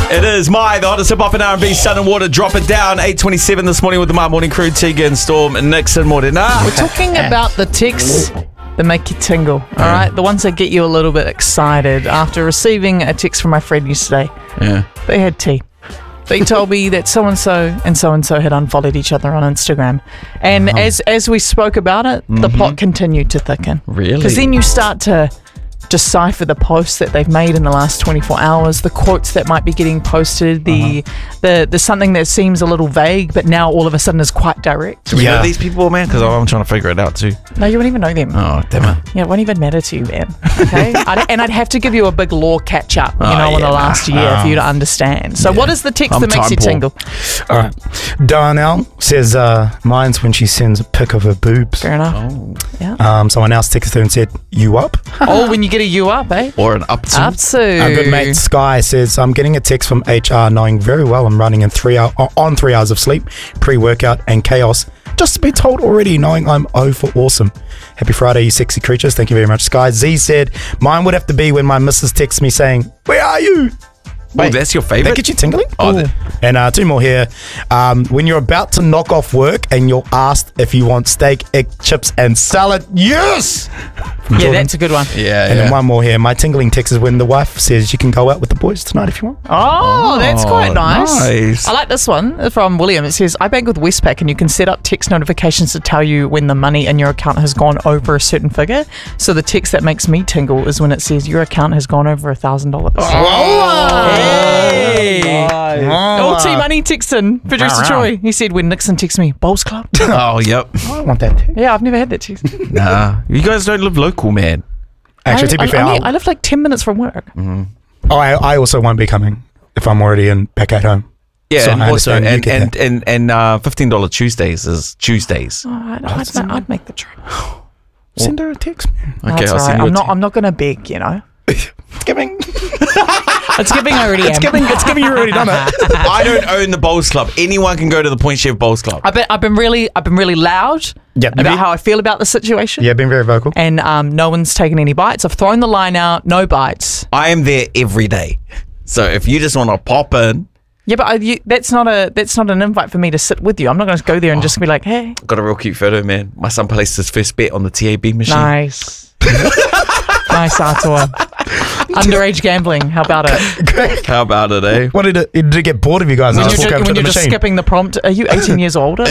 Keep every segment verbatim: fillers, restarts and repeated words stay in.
It is my, the hottest hip-hop and R and B, Sun and Water. Drop it down. eight twenty-seven this morning with the My Morning Crew, Tegan, Storm, and Nixon. Morena. We're talking about the texts that make you tingle, all right? The ones that get you a little bit excited. After receiving a text from my friend yesterday, Yeah. they had tea. They told me that so-and-so and so-and-so had unfollowed each other on Instagram. And as as we spoke about it, the plot continued to thicken. Really? Because then you start to decipher the posts that they've made in the last twenty-four hours, the quotes that might be getting posted, the the the something that seems a little vague, but now all of a sudden is quite direct. Do we Yeah. know these people, man? Because I'm trying to figure it out too. No, you wouldn't even know them. Oh, damn it. Yeah, it won't even matter to you, man. Okay? I'd, and I'd have to give you a big law catch up, you Oh, know, in yeah, the last nah. year for you to understand. So, what is the text I'm that makes time you poor. tingle? All right. Darnell says uh, mine's when she sends a pic of her boobs. Fair enough. Oh. Yeah. Um, someone else texted her and said, "You up?" Oh, when you get a you up, eh? Or an up to. Up to. Our good mate Sky says, "I'm getting a text from H R knowing very well I'm running in three hour, on three hours of sleep, pre-workout and chaos. Just to be told already, knowing I'm O for awesome. Happy Friday, you sexy creatures. Thank you very much, Sky." Z said, "Mine would have to be when my missus texts me saying, 'Where are you?' Oh, that's your That favorite? get you tingling?" Oh, that- And uh, two more here. Um, when you're about to knock off work and you're asked if you want steak, egg, chips, and salad. Yes! From Yeah, Jordan. that's a good one. yeah, And yeah. then one more here. My tingling text is when the wife says you can go out with the boys tonight if you want. Oh, that's quite nice. nice. I like this one from William. It says, "I bank with Westpac and you can set up text notifications to tell you when the money in your account has gone over a certain figure. So the text that makes me tingle is when it says your account has gone over a thousand dollars." Hey! Oh, T Money texting. Producer Troy. He said, when Nixon texts me, Bowls Club. Oh, yep. I want that too. Yeah, I've never had that text. Nah. You guys don't live local, man. Actually, to be I, fair, I, I'll- I live like ten minutes from work. oh, I, I also won't be coming if I'm already in back at home. Yeah, So and I also, understand you and, get and, that. and, and uh, fifteen dollars Tuesdays is Tuesdays. Oh, I'd, I'd, ma- I'd make the trip. Send her a text, man. Okay, That's I'll all send right. you a I'm not. text. I'm not going to beg. You know. It's giving. It's giving. I already It's am. giving. It's giving. You already done it. I don't own the Bowls Club. Anyone can go to the Point Chef Bowls Club. I've been. I've been really. I've been really loud Yep. about how I feel about the situation. Yeah, been very vocal. And um, no one's taken any bites. I've thrown the line out. No bites. I am there every day. So if you just want to pop in, Yeah, but I, you, that's not a. That's not an invite for me to sit with you. I'm not going to go there and just be like, hey, got a real cute photo, man. My son placed his first bet on the T A B machine. nice, nice, Artois. Underage gambling. How about it? How about it, eh? What did it? Did it get bored of you guys? When and you're, just ju- walk over when to you're the just machine? skipping the prompt. Are you eighteen years older?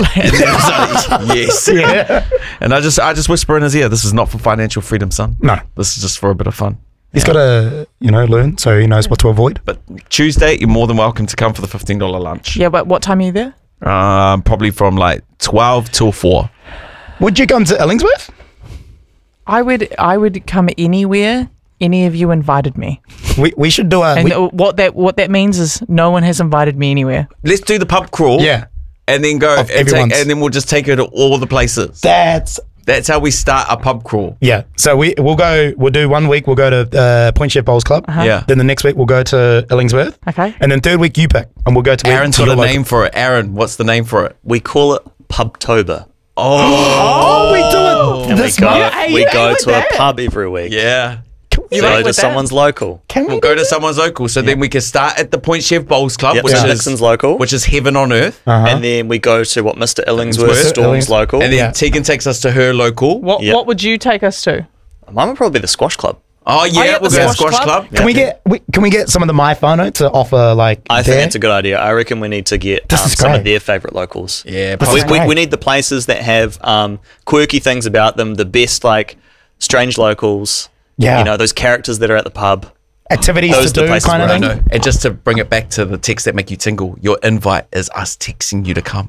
Yes. Yeah. And I just I just whisper in his ear, this is not for financial freedom, son. No, This is just for a bit of fun. he's got to, you know, learn so he knows what to avoid. But Tuesday, you're more than welcome to come for the fifteen dollars lunch. Yeah, but what time are you there? Um, probably from like twelve till four. Would you come to Illingsworth? I would. I would come anywhere. Any of you invited me, We we should do a. and we- what that what that means is no one has invited me anywhere. Let's do the pub crawl. yeah, And then go Of and, take, everyone's. and then we'll just take her to all the places. that's That's how we start a pub crawl. yeah. So we we'll go. We'll do one week. We'll go to uh, Point Chef Bowls Club. Uh-huh. Yeah. Then the next week we'll go to Illingsworth. Okay. And then third week you pick, and we'll go to. Aaron's to got your a local- name for it. Aaron, what's the name for it? We call it Pubtober. Oh, we do it And this we go, month. we you go ain't to with a that. pub every week. Yeah. You So ain't to with that? someone's local. Can we We'll do go to that? someone's local. So then we can start at the Point Chef Bowls Club, Yep, which so is Nixon's local. which is heaven on earth. Uh-huh. And then we go to what Mister Illingsworth, Illingsworth. Storm's Illings- local. And then Yeah. Tegan takes us to her local. What Yep. What would you take us to? Mine would probably be the Squash Club. Oh yeah, yeah, we'll the go to Squash Squash Club. Club. Can we get we, can we get some of the MyFono to offer like? I think there? that's a good idea. I reckon we need to get This um, is some great. of their favourite locals. Yeah, This We, is we, great. we need the places that have um, quirky things about them, the best like strange locals. Yeah. You know, those characters that are at the pub. activities Those to are the do places kind of where I thing. No, and just to bring it back to the texts that make you tingle, your invite is us texting you to come.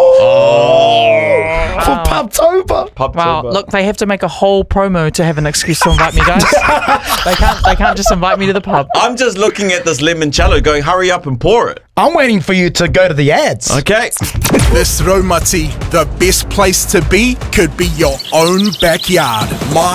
Oh, for Pubtober. Wow, look, they have to make a whole promo to have an excuse to invite me, guys. they can't. They can't just invite me to the pub. I'm just looking at this limoncello going, hurry up and pour it. I'm waiting for you to go to the ads. Okay. This Raumati, the best place to be could be your own backyard. My